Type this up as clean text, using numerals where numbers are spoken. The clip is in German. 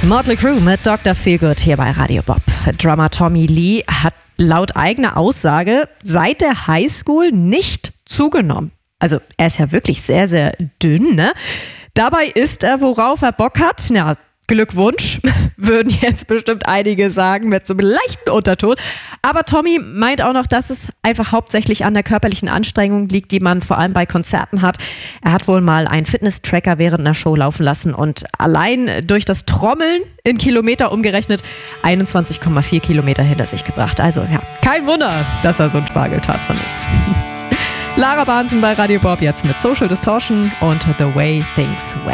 Motley Crue mit Dr. Feelgood hier bei Radio Bob. Drummer Tommy Lee hat laut eigener Aussage seit der Highschool nicht zugenommen. Also er ist ja wirklich sehr, sehr dünn, ne? Dabei isst er, worauf er Bock hat. Ja, Glückwunsch, würden jetzt bestimmt einige sagen, mit so einem leichten Unterton. Aber Tommy meint auch noch, dass es einfach hauptsächlich an der körperlichen Anstrengung liegt, die man vor allem bei Konzerten hat. Er hat wohl mal einen Fitness-Tracker während einer Show laufen lassen und allein durch das Trommeln in Kilometer umgerechnet 21,4 Kilometer hinter sich gebracht. Also ja, kein Wunder, dass er so ein Spargeltarzan ist. Lara Bahnsen bei Radio Bob jetzt mit Social Distortion und The Way Things Went.